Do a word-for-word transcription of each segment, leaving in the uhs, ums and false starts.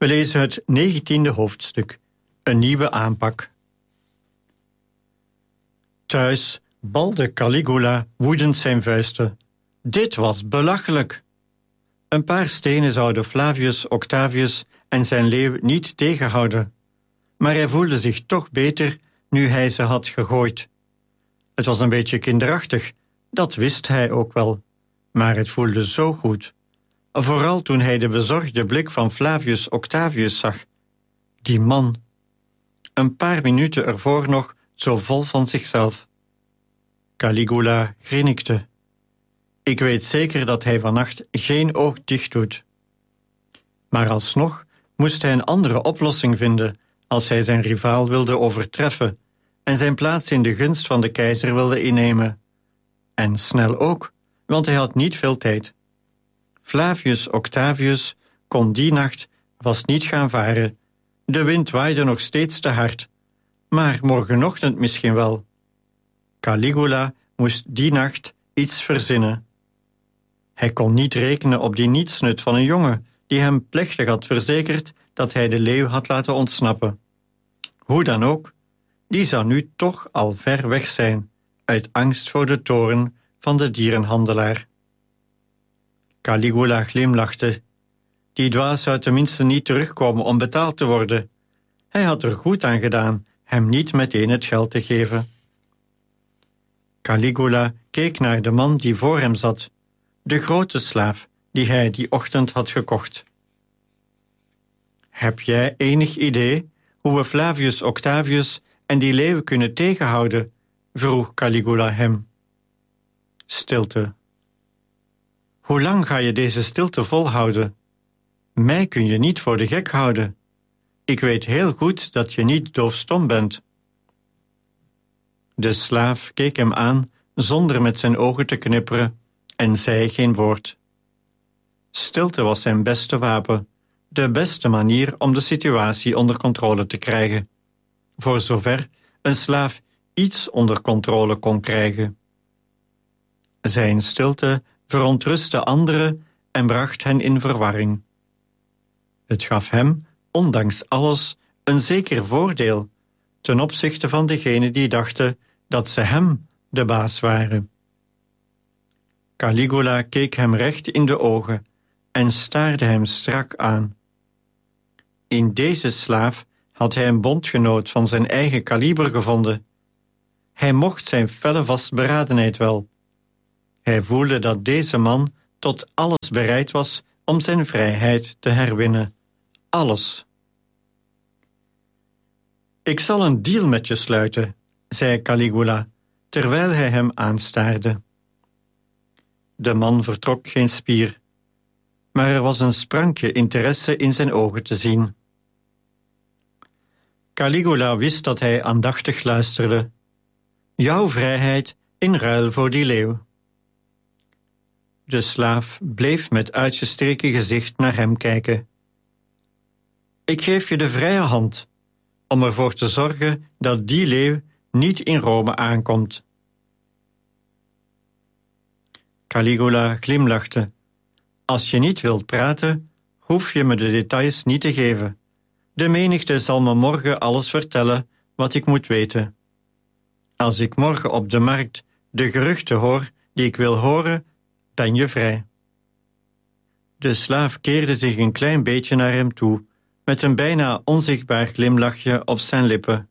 We lezen het negentiende hoofdstuk, een nieuwe aanpak. Thuis balde Caligula woedend zijn vuisten. Dit was belachelijk. Een paar stenen zouden Flavius Octavius en zijn leeuw niet tegenhouden. Maar hij voelde zich toch beter nu hij ze had gegooid. Het was een beetje kinderachtig, dat wist hij ook wel. Maar het voelde zo goed. Vooral toen hij de bezorgde blik van Flavius Octavius zag. Die man. Een paar minuten ervoor nog zo vol van zichzelf. Caligula grinnikte. Ik weet zeker dat hij vannacht geen oog dicht doet. Maar alsnog moest hij een andere oplossing vinden als hij zijn rivaal wilde overtreffen en zijn plaats in de gunst van de keizer wilde innemen. En snel ook, want hij had niet veel tijd. Flavius Octavius kon die nacht was niet gaan varen. De wind waaide nog steeds te hard, maar morgenochtend misschien wel. Caligula moest die nacht iets verzinnen. Hij kon niet rekenen op die nietsnut van een jongen die hem plechtig had verzekerd dat hij de leeuw had laten ontsnappen. Hoe dan ook, die zou nu toch al ver weg zijn, uit angst voor de toorn van de dierenhandelaar. Caligula glimlachte. Die dwaas zou tenminste niet terugkomen om betaald te worden. Hij had er goed aan gedaan hem niet meteen het geld te geven. Caligula keek naar de man die voor hem zat, de grote slaaf die hij die ochtend had gekocht. Heb jij enig idee hoe we Flavius Octavius en die leeuw kunnen tegenhouden? Vroeg Caligula hem. Stilte. Hoe lang ga je deze stilte volhouden? Mij kun je niet voor de gek houden. Ik weet heel goed dat je niet doofstom bent. De slaaf keek hem aan zonder met zijn ogen te knipperen en zei geen woord. Stilte was zijn beste wapen, de beste manier om de situatie onder controle te krijgen, voor zover een slaaf iets onder controle kon krijgen. Zijn stilte verontrustte anderen en bracht hen in verwarring. Het gaf hem, ondanks alles, een zeker voordeel ten opzichte van degenen die dachten dat ze hem de baas waren. Caligula keek hem recht in de ogen en staarde hem strak aan. In deze slaaf had hij een bondgenoot van zijn eigen kaliber gevonden. Hij mocht zijn felle vastberadenheid wel. Hij voelde dat deze man tot alles bereid was om zijn vrijheid te herwinnen. Alles. Ik zal een deal met je sluiten, zei Caligula, terwijl hij hem aanstaarde. De man vertrok geen spier, maar er was een sprankje interesse in zijn ogen te zien. Caligula wist dat hij aandachtig luisterde. Jouw vrijheid in ruil voor die leeuw. De slaaf bleef met uitgestreken gezicht naar hem kijken. Ik geef je de vrije hand om ervoor te zorgen dat die leeuw niet in Rome aankomt. Caligula glimlachte. Als je niet wilt praten, hoef je me de details niet te geven. De menigte zal me morgen alles vertellen wat ik moet weten. Als ik morgen op de markt de geruchten hoor die ik wil horen, ben je vrij. De slaaf keerde zich een klein beetje naar hem toe, met een bijna onzichtbaar glimlachje op zijn lippen.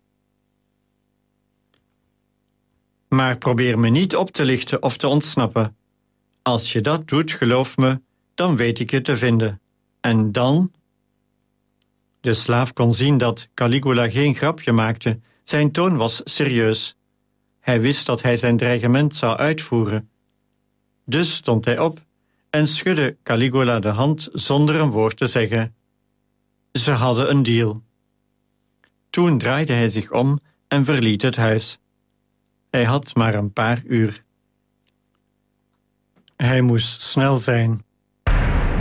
Maar probeer me niet op te lichten of te ontsnappen. Als je dat doet, geloof me, dan weet ik je te vinden. En dan? De slaaf kon zien dat Caligula geen grapje maakte. Zijn toon was serieus. Hij wist dat hij zijn dreigement zou uitvoeren. Dus stond hij op en schudde Caligula de hand zonder een woord te zeggen. Ze hadden een deal. Toen draaide hij zich om en verliet het huis. Hij had maar een paar uur. Hij moest snel zijn.